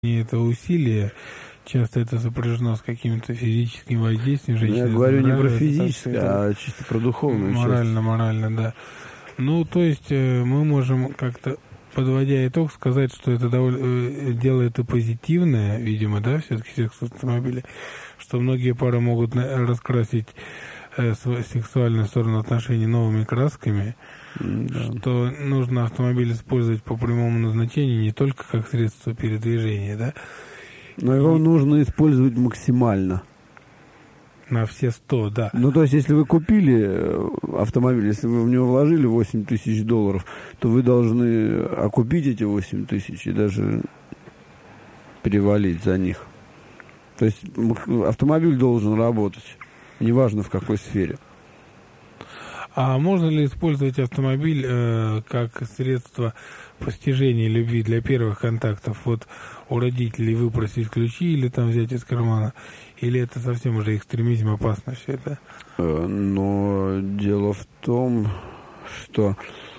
это усилие, часто это сопряжено с каким-то физическим воздействием. Я говорю не про физическое, а чисто про духовную часть. Морально, да. Ну, то есть мы можем как-то, подводя итог, сказать, что это дело это позитивное, видимо, да, все-таки секс в автомобиле, что многие пары могут раскрасить сексуальную сторону отношений новыми красками, что нужно автомобиль использовать по прямому назначению не только как средство передвижения, да? Но его нужно использовать максимально. На все 100, да. Ну, то есть, если вы купили автомобиль, если вы в него вложили $8 тысяч, то вы должны окупить эти 8 тысяч и даже перевалить за них. То есть, автомобиль должен работать, неважно в какой сфере. А можно ли использовать автомобиль как средство постижения любви для первых контактов? Вот у родителей выпросить ключи или там взять из кармана? Или это совсем уже экстремизм, опасно все это? Но дело в том, что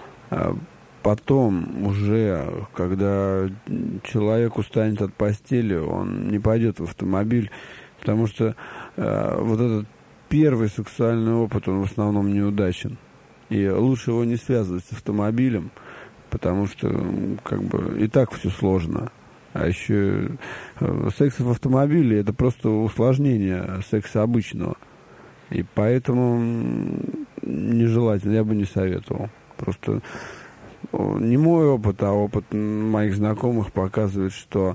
потом уже, когда человек устанет от постели, он не пойдет в автомобиль, потому что вот этот первый сексуальный опыт, он в основном неудачен. И лучше его не связывать с автомобилем, потому что как бы и так все сложно. А еще секс в автомобиле — это просто усложнение секса обычного. И поэтому нежелательно, я бы не советовал. Просто не мой опыт, а опыт моих знакомых показывает, что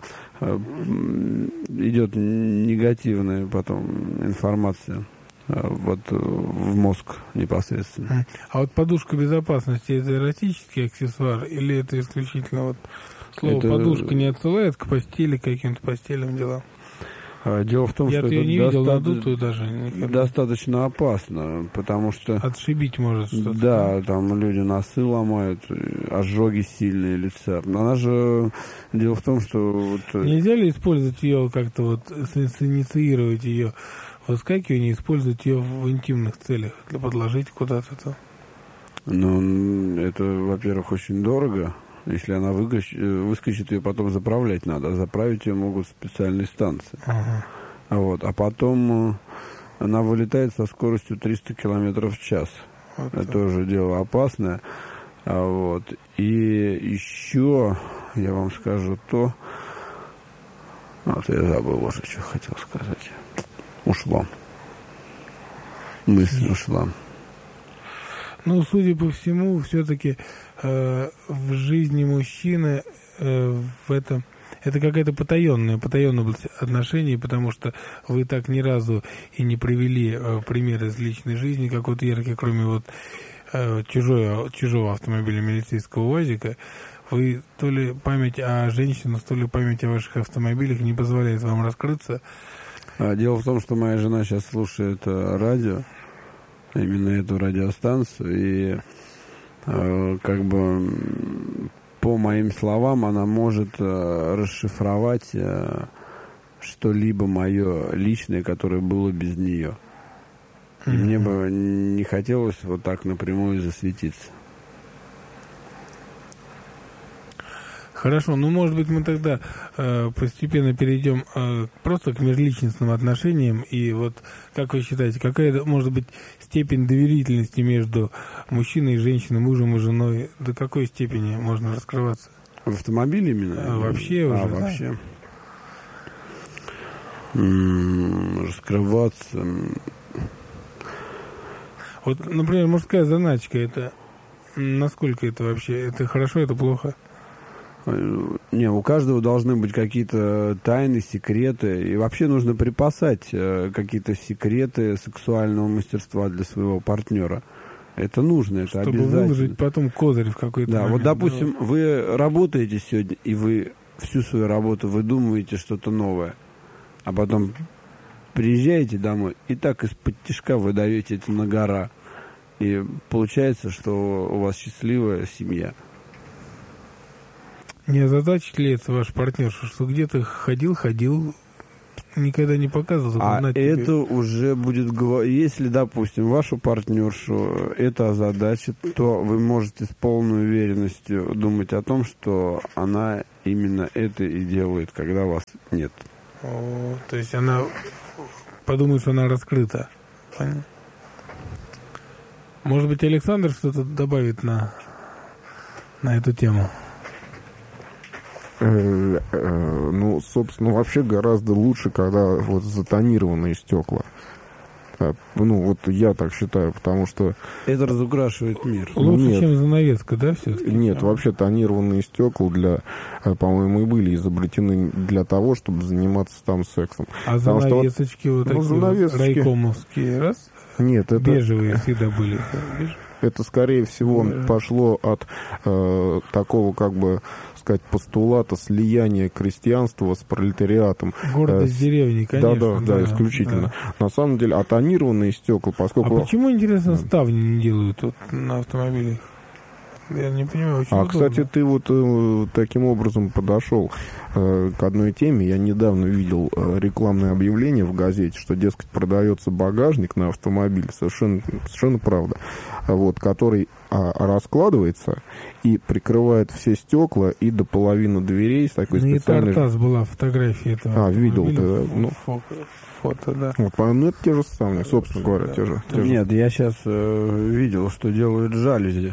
идет негативная потом информация вот в мозг непосредственно. А вот подушка безопасности — это эротический аксессуар или это исключительно вот слово это... подушка не отсылает к постели, к каким-то постельным делам? Дело в том, я что ее не видел надутую даже достаточно опасно, потому что отшибить может что-то. Да, там люди носы ломают, ожоги сильные лица. Она же дело в том, что вот... Нельзя ли использовать ее как-то вот синициировать ее выскакивание, использовать ее в интимных целях, для подложить куда-то там? Ну, это, во-первых, очень дорого. Если она выскочит, ее потом заправлять надо. А заправить ее могут специальные станции. Ага. Вот. А потом она вылетает со скоростью 300 километров в час. Вот это тоже дело опасное. Вот. И еще я вам скажу то... Вот я забыл уже, что хотел сказать. Ушла. Мысль ушла. Ну, судя по всему, все-таки в жизни мужчины в этом это какая-то потаенная область отношений, потому что вы так ни разу и не привели пример из личной жизни какой-то яркий, кроме вот чужого автомобиля милицейского УАЗика. Вы то ли память о женщинах, то ли память о ваших автомобилях не позволяет вам раскрыться. Дело в том, что моя жена сейчас слушает радио, именно эту радиостанцию, и как бы по моим словам она может расшифровать что-либо мое личное, которое было без нее. И мне бы не хотелось вот так напрямую засветиться. Хорошо, ну, может быть, мы тогда постепенно перейдем просто к межличностным отношениям. И вот, как вы считаете, какая может быть степень доверительности между мужчиной и женщиной, мужем и женой? До какой степени можно раскрываться? В автомобиле именно? Вообще уже, вообще. Раскрываться... Вот, например, мужская заначка, это насколько это вообще? Это хорошо, это плохо? Не, у каждого должны быть какие-то тайны, секреты. И вообще нужно припасать какие-то секреты сексуального мастерства для своего партнера. Это нужно, это чтобы обязательно. Чтобы выложить потом козырь в какой-то момент. Вот, допустим, вы работаете сегодня, и вы всю свою работу выдумываете что-то новое. А потом приезжаете домой, и так из-под тишка вы даете это на гора. И получается, что у вас счастливая семья. Не озадачит ли это ваш партнер, что где-то ходил, никогда не показывал? Это уже будет... Если, допустим, вашу партнершу это озадачит, то вы можете с полной уверенностью думать о том, что она именно это и делает, когда вас нет. То есть она подумает, что она раскрыта. Понятно? Может быть, Александр что-то добавит на эту тему? Ну, собственно, вообще гораздо лучше, когда вот затонированные стекла. Ну, вот я так считаю, потому что... Это разукрашивает мир. Лучше, чем занавеска, да, все-таки? Нет, вообще тонированные стекла по-моему, и были изобретены для того, чтобы заниматься там сексом. А занавесочки вот такие занавесочки... райкомовские, раз? Нет, это... Бежевые всегда были. Это, скорее всего, пошло от такого, как бы сказать, постулата слияния крестьянства с пролетариатом. Гордость деревни, конечно. Да, исключительно. Да. На самом деле, тонированные стекла, поскольку... А почему, интересно, ставни не делают вот на автомобилях? Я не понимаю, очень удобно. Кстати, ты вот таким образом подошел к одной теме. Я недавно видел рекламное объявление в газете, что, дескать, продается багажник на автомобиль, совершенно правда, вот, который раскладывается и прикрывает все стекла и до половины дверей с такой специальной... Тартас была фотография этого. Видел ты, да? Фото, да. Вот, ну, это те же самые, собственно говоря, те же. Нет, я сейчас видел, что делают жалюзи.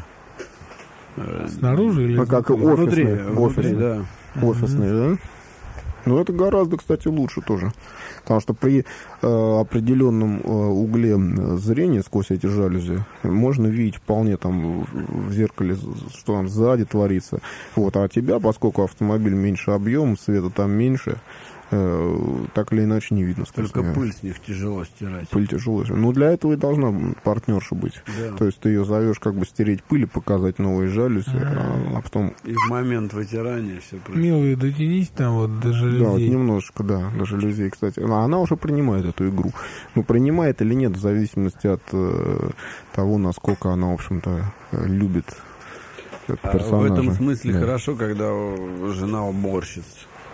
Снаружи или как офисные, да. Офисные, да? Ну, это гораздо, кстати, лучше тоже. Потому что при определенном угле зрения сквозь эти жалюзи можно видеть вполне там в зеркале, что там сзади творится. Вот, а тебя, поскольку автомобиль меньше объем, света там меньше, так или иначе не видно. Только пыль с них тяжело стирать. Пыль тяжело. Ну, для этого и должна партнерша быть. Да. То есть ты ее зовешь как бы стереть пыль и показать новые жалюзи, а потом... И в момент вытирания все происходит. Милые, дотянись там вот до жалюзей. Да, вот немножечко, да, до жалюзей, кстати. Она уже принимает эту игру. Ну, принимает или нет, в зависимости от того, насколько она, в общем-то, любит персонажа. В этом смысле хорошо, когда жена уборщица.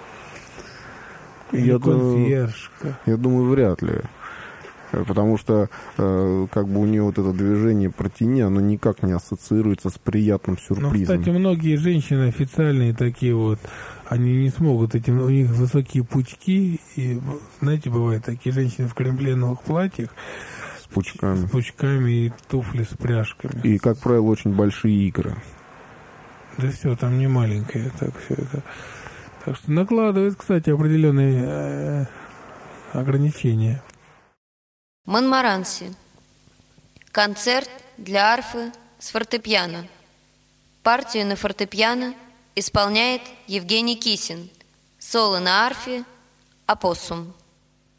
Я думаю, вряд ли. Потому что как бы у нее вот это движение протяни, оно никак не ассоциируется с приятным сюрпризом. Ну, кстати, многие женщины официальные такие вот, они не смогут этим, у них высокие пучки, и, знаете, бывают такие женщины в кремпленовых платьях с пучками и туфли с пряжками. И, как правило, очень большие икры. Да все, там не маленькое, так все это. Так что накладывает, кстати, определенные ограничения. Монмаранси. Концерт для арфы с фортепиано. Партию на фортепиано исполняет Евгений Кисин. Соло на арфе «Опоссум».